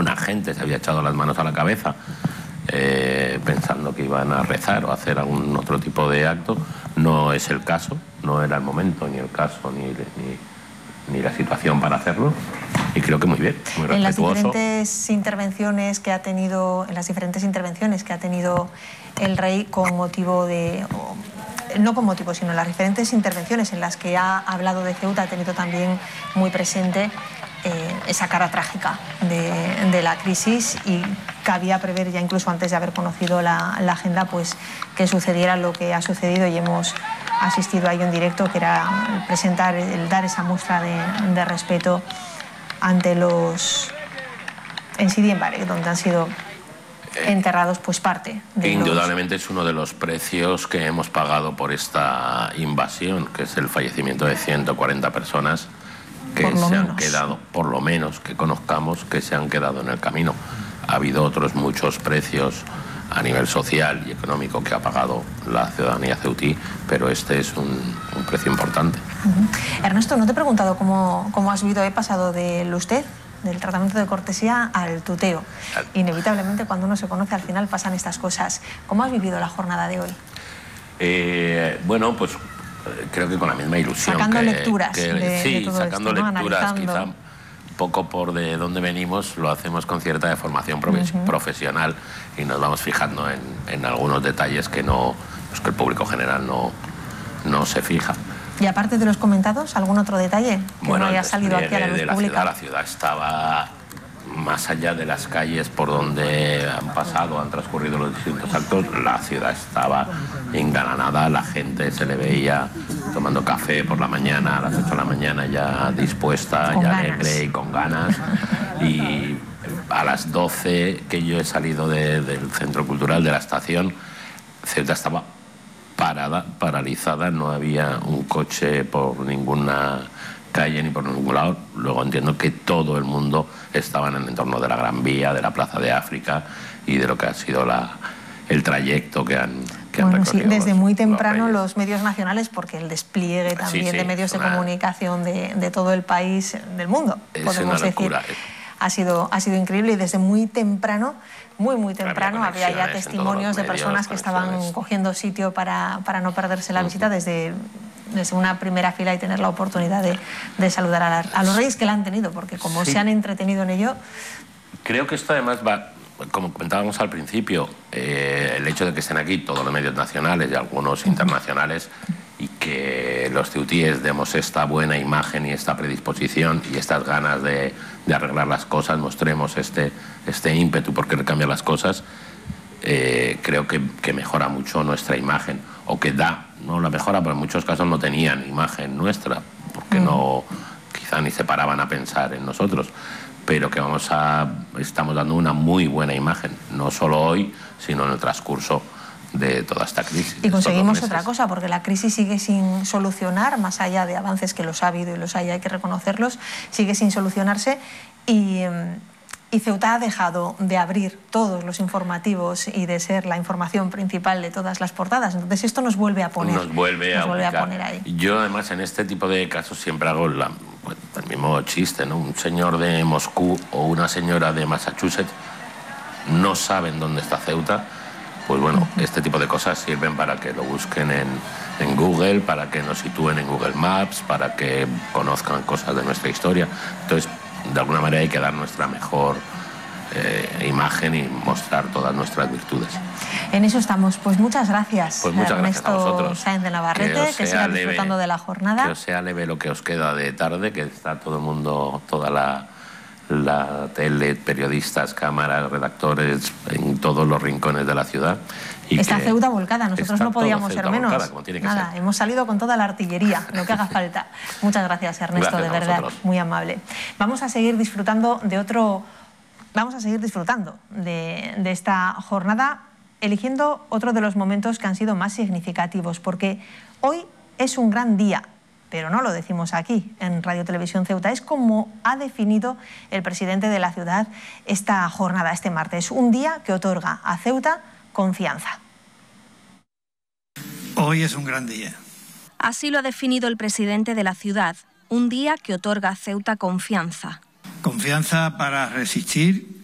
alguna gente se había echado las manos a la cabeza pensando que iban a rezar o a hacer algún otro tipo de acto. No es el caso, no era el momento, ni el caso, ni la situación para hacerlo. Y creo que muy bien, muy respetuoso. En las diferentes intervenciones que ha tenido, el rey con motivo de... no con motivo, sino en las diferentes intervenciones en las que ha hablado de Ceuta, ha tenido también muy presente esa cara trágica de la crisis, y cabía prever ya incluso antes de haber conocido la agenda, pues que sucediera lo que ha sucedido, y hemos asistido a ello en directo, que era el dar esa muestra de respeto ante los en Sidi en Barak, donde han sido enterrados pues parte de indudablemente es uno de los precios que hemos pagado por esta invasión, que es el fallecimiento de 140 personas que se han quedado, por lo menos que conozcamos, que se han quedado en el camino. Ha habido otros muchos precios a nivel social y económico que ha pagado la ciudadanía ceutí, pero este es un precio importante. Ernesto, no te he preguntado cómo has vivido. He pasado del tratamiento de cortesía al tuteo. Inevitablemente, cuando uno se conoce, al final pasan estas cosas. ¿Cómo has vivido la jornada de hoy? Bueno, pues creo que con la misma ilusión. Sacando lecturas. Sí, sacando lecturas, quizá un poco por de dónde venimos, lo hacemos con cierta deformación profesional, y nos vamos fijando en algunos detalles que el público general no se fija. Y aparte de los comentados, ¿algún otro detalle que no haya salido aquí a la luz pública? La ciudad estaba más allá de las calles por donde han transcurrido los distintos actos. La ciudad estaba engalanada, la gente se le veía tomando café por la mañana, a las 8 de la mañana, ya dispuesta, ya alegre y con ganas. Y a las 12 que yo he salido del Centro Cultural de la Estación, Ceuta estaba paralizada, no había un coche por ninguna calle ni por ningún lado. Luego entiendo que todo el mundo estaba en el entorno de la Gran Vía, de la Plaza de África y de lo que ha sido el trayecto que han recorrido. Sí, desde muy temprano los medios nacionales, porque el despliegue también de medios de comunicación de todo el país, del mundo, podemos decir, ha sido increíble, y desde muy temprano, muy temprano, había ya testimonios de personas que estaban cogiendo sitio para no perderse la visita desde una primera fila, y tener la oportunidad de saludar a los reyes, que la han tenido, porque como se han entretenido en ello... Creo que esto además va, como comentábamos al principio, el hecho de que estén aquí todos los medios nacionales y algunos internacionales, y que los ceutíes demos esta buena imagen y esta predisposición y estas ganas de arreglar las cosas, mostremos este ímpetu por querer cambiar las cosas, creo que mejora mucho nuestra imagen, o que no la mejora, pero en muchos casos no tenían imagen nuestra, porque quizá ni se paraban a pensar en nosotros, pero que estamos dando una muy buena imagen, no solo hoy, sino en el transcurso de toda esta crisis. Y conseguimos otra cosa, porque la crisis sigue sin solucionar, más allá de avances que los ha habido y los hay que reconocerlos, sigue sin solucionarse, y Ceuta ha dejado de abrir todos los informativos y de ser la información principal de todas las portadas. Entonces esto nos vuelve a poner, nos vuelve a poner ahí. Yo además en este tipo de casos siempre hago el mismo chiste, ¿no? Un señor de Moscú o una señora de Massachusetts no saben dónde está Ceuta. Pues bueno, este tipo de cosas sirven para que lo busquen en Google, para que nos sitúen en Google Maps, para que conozcan cosas de nuestra historia. Entonces, de alguna manera hay que dar nuestra mejor imagen y mostrar todas nuestras virtudes. En eso estamos. Pues muchas gracias, Ernesto Sáenz de Navarrete, que sigan disfrutando de la jornada. Que os sea leve lo que os queda de tarde, que está todo el mundo, toda la tele, periodistas, cámaras, redactores, en todos los rincones de la ciudad. Y está Ceuta volcada, nosotros no podíamos ser menos. Nada, hemos salido con toda la artillería, lo que haga falta. Muchas gracias, Ernesto, de verdad, muy amable. Vamos a seguir disfrutando de esta jornada, eligiendo otro de los momentos que han sido más significativos, porque hoy es un gran día. Pero no lo decimos aquí, en Radio Televisión Ceuta. Es como ha definido el presidente de la ciudad esta jornada, este martes. Un día que otorga a Ceuta confianza. Hoy es un gran día. Así lo ha definido el presidente de la ciudad. Un día que otorga a Ceuta confianza. Confianza para resistir